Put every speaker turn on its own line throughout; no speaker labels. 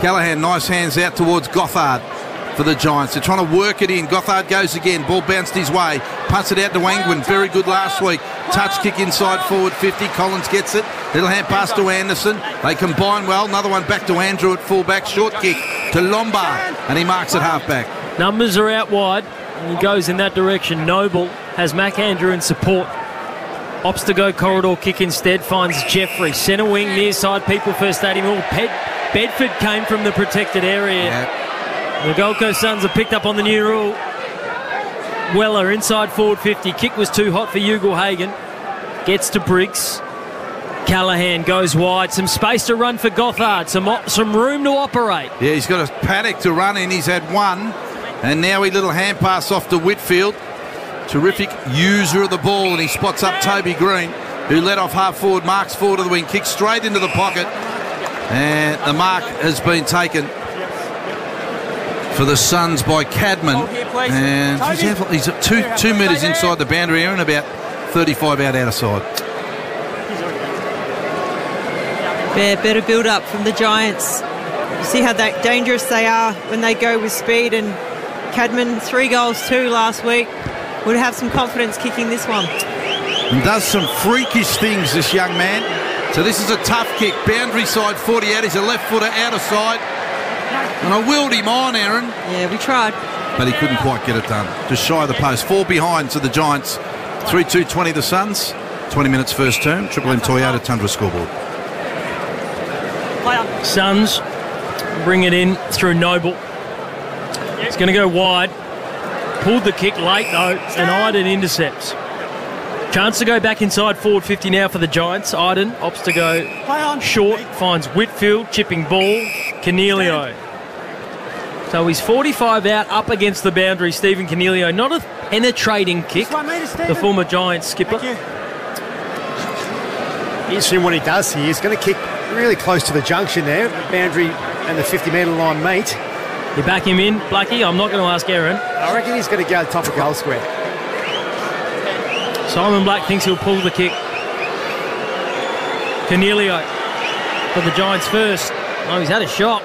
Callahan, nice hands out towards Gothard for the Giants. They're trying to work it in. Gothard goes again. Ball bounced his way. Punts it out to Angwin. Very good last week. Touch kick inside forward 50. Collins gets it. Little hand pass to Anderson. They combine well. Another one back to Andrew at fullback. Short kick to Lombard. And he marks at halfback.
Numbers are out wide. And he goes in that direction. Noble has Mac Andrew in support. Opts to go corridor kick instead. Finds Jeffrey. Centre wing near side. People First Stadium. Bedford came from the protected area. Yep. The Gold Coast Suns have picked up on the new rule. Weller inside forward 50. Kick was too hot for Ugle-Hagan. Gets to Briggs. Callahan goes wide. Some space to run for Gothard. Some room to operate.
Yeah, he's got a paddock to run in. He's had one. And now he little hand pass off to Whitfield. Terrific user of the ball. And he spots up Toby Green, who led off half forward. Marks forward to the wing. Kicks straight into the pocket. And the mark has been taken for the Suns by Cadman. And he's at 2 metres inside the boundary area and about 35 out of side.
Yeah, better build up from the Giants. You see how dangerous they are when they go with speed, and Cadman 3 goals 2 last week. Would have some confidence kicking this one.
And does some freakish things, this young man. So this is a tough kick. Boundary side 40 out. He's a left footer out of side. And I willed him on, Aaron.
Yeah, we tried.
But he couldn't quite get it done. Just shy of the post. 4 behind to the Giants. 3-2-20 the Suns. 20 minutes first term. Triple M Toyota Tundra scoreboard.
Suns bring it in through Noble. It's going to go wide. Pulled the kick late though, and Iden intercepts. Chance to go back inside forward 50 now for the Giants. Iden opts to go short, finds Whitfield, chipping ball, Cornelio. So he's 45 out, up against the boundary, Stephen Cornelio. Not a penetrating kick, the former Giants skipper.
Interesting what he does here. He's going to kick really close to the junction there. The boundary and the 50-metre line meet.
You back him in, Blackie? I'm not going to ask Aaron.
I reckon he's going to go top of goal square.
Simon Black thinks he'll pull the kick. Cornelio for the Giants first. Oh, he's had a shot.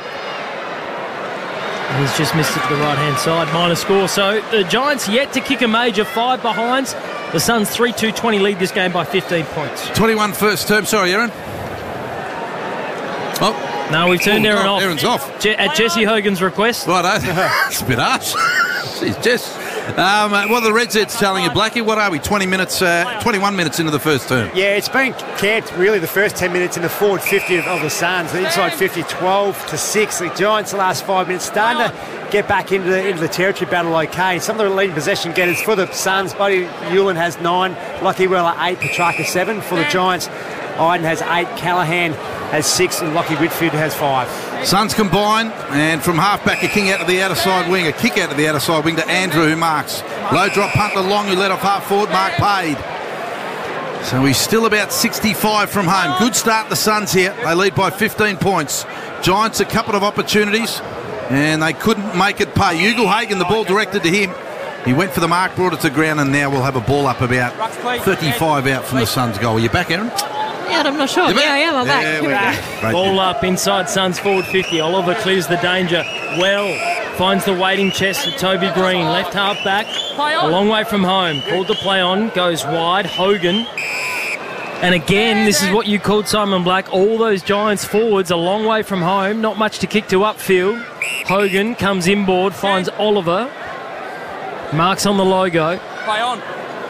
He's just missed it to the right-hand side. Minor score. So the Giants yet to kick a major, 5 behinds. The Suns 3-2-20 lead this game by 15 points.
21 first term. Sorry, Aaron. Oh.
No, we've turned Aaron off.
Aaron's off.
At Jesse Hogan's request.
Right, it's a bit harsh. Jeez, Jess. What are the Red Zeds telling you, Blackie? What are we, 21 minutes into the first term?
Yeah, it's been camped really the first 10 minutes in the forward 50 of the Suns. The inside 50, 12-6. The Giants the last 5 minutes starting to get back into the territory battle okay. Some of the leading possession getters for the Suns. Buddy Hewlin has 9, Lockie Weller 8, Petrarca 7. For the Giants, Iden has 8, Callahan has 6, and Lockie Whitfield has 5.
Suns combine, and from half-back, a king out to the outer side wing, a kick out to the outer side wing to Andrew, who marks. Low drop punt to Long, who led off half forward. Mark paid. So he's still about 65 from home. Good start, the Suns here. They lead by 15 points. Giants a couple of opportunities, and they couldn't make it pay. Ugle-Hagan, the ball directed to him. He went for the mark, brought it to ground, and now we'll have a ball up about 35 out from the Suns' goal. Are you back, Aaron?
Yeah, I'm not sure. Yeah, I am. I'm back.
Ball up inside Suns forward 50. Oliver clears the danger. Well, finds the waiting chest of Toby Green. Left half back. A long way from home. Called to play on. Goes wide. Hogan. And again, this is what you called Simon Black. All those Giants forwards a long way from home. Not much to kick to upfield. Hogan comes inboard. Finds Oliver. Marks on the logo.
Play on.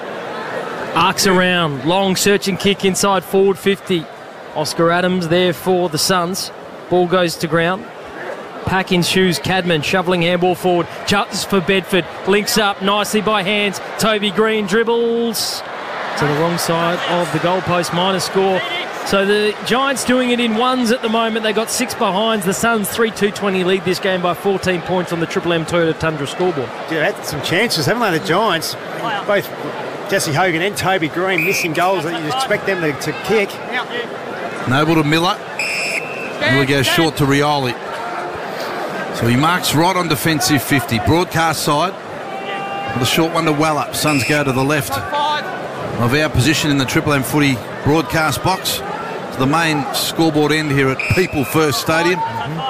Arcs around, long searching kick inside forward 50. Oscar Adams there for the Suns. Ball goes to ground. Pack in shoes, Cadman shoveling handball forward. Chucks for Bedford, links up nicely by hands. Toby Green dribbles to the wrong side of the goalpost, minor score. So the Giants doing it in ones at the moment. They got 6 behinds. The Suns 3-2-20 lead this game by 14 points on the Triple M Toyota Tundra scoreboard.
Yeah, had some chances, haven't they, the Giants? Both Jesse Hogan and Toby Green missing goals that you'd expect them to kick.
Noble to Miller. Miller goes short to Rioli. So he marks right on defensive 50. Broadcast side. With a short one to Weller. Suns go to the left of our position in the Triple M footy broadcast box. To the main scoreboard end here at People First Stadium.